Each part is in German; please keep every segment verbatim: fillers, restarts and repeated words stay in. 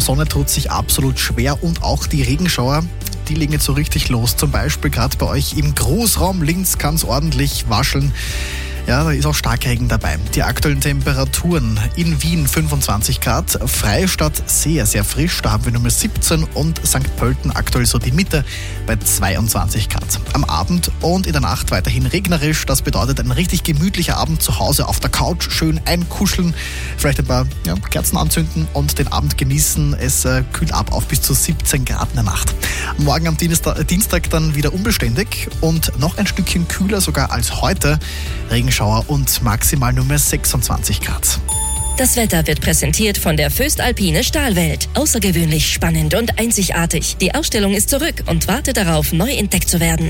Sonne tut sich absolut schwer und auch die Regenschauer, die legen jetzt so richtig los. Zum Beispiel gerade bei euch im Großraum Linz kann es ordentlich wascheln. Ja, da ist auch Starkregen dabei. Die aktuellen Temperaturen in Wien fünfundzwanzig Grad, Freistadt sehr, sehr frisch, da haben wir Nummer siebzehn und Sankt Pölten aktuell so die Mitte bei zweiundzwanzig Grad. Am Abend und in der Nacht weiterhin regnerisch, das bedeutet ein richtig gemütlicher Abend zu Hause auf der Couch, schön einkuscheln, vielleicht ein paar ja, Kerzen anzünden und den Abend genießen. Es äh, kühlt ab auf bis zu siebzehn Grad in der Nacht. Morgen am Dienstag, Dienstag dann wieder unbeständig und noch ein Stückchen kühler sogar als heute. Regenschauer und maximal nur mehr sechsundzwanzig Grad. Das Wetter wird präsentiert von der Föstalpine Stahlwelt. Außergewöhnlich spannend und einzigartig. Die Ausstellung ist zurück und wartet darauf, neu entdeckt zu werden.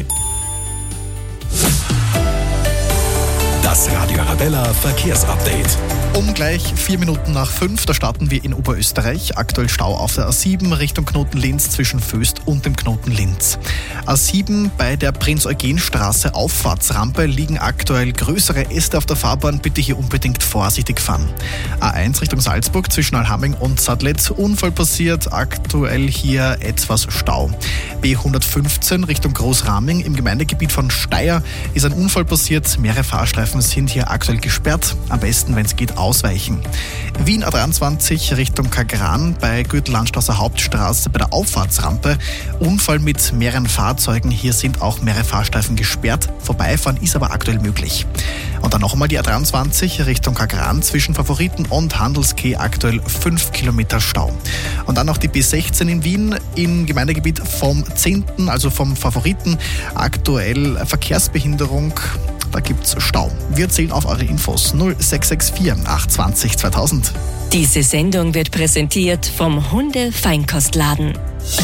Das Radio Arabella Verkehrsupdate. Um gleich vier Minuten nach fünf, da starten wir in Oberösterreich. Aktuell Stau auf der A sieben Richtung Knoten Linz zwischen Föst und dem Knoten Linz. A sieben bei der Prinz-Eugen-Straße Auffahrtsrampe liegen aktuell größere Äste auf der Fahrbahn. Bitte hier unbedingt vorsichtig fahren. A eins Richtung Salzburg zwischen Alhaming und Sadletz. Unfall passiert, aktuell hier etwas Stau. B hundertfünfzehn Richtung Großraming im Gemeindegebiet von Steyr ist ein Unfall passiert. Mehrere Fahrstreifen sind hier aktuell gesperrt. Am besten, wenn es geht, ausweichen. Wien A dreiundzwanzig Richtung Kagran bei Gürtellandstraße Hauptstraße bei der Auffahrtsrampe. Unfall mit mehreren Fahrzeugen. Hier sind auch mehrere Fahrstreifen gesperrt. Vorbeifahren ist aber aktuell möglich. Und dann noch einmal die A dreiundzwanzig Richtung Kagran zwischen Favoriten und Handelskeh aktuell fünf Kilometer Stau. Und dann noch die B sechzehn in Wien im Gemeindegebiet vom zehnten also vom Favoriten. Aktuell Verkehrsbehinderung. Da gibt's Stau. Wir zählen auf eure Infos null sechs sechs vier acht zwei null zweitausend. Diese Sendung wird präsentiert vom Hunde-Feinkostladen.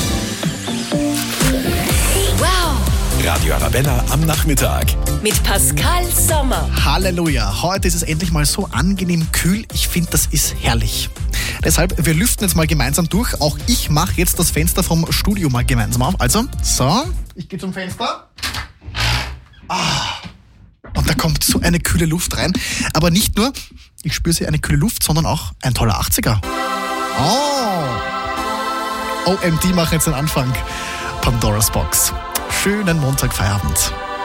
Wow! Radio Arabella am Nachmittag. Mit Pascal Sommer. Halleluja, heute ist es endlich mal so angenehm kühl. Ich finde, das ist herrlich. Deshalb, wir lüften jetzt mal gemeinsam durch. Auch ich mache jetzt das Fenster vom Studio mal gemeinsam auf. Also, so, ich gehe zum Fenster. Ah. Und da kommt so eine kühle Luft rein. Aber nicht nur, ich spüre sie eine kühle Luft, sondern auch ein toller achtziger. Oh! O M D machen jetzt den Anfang. Pandora's Box. Schönen Montagfeierabend.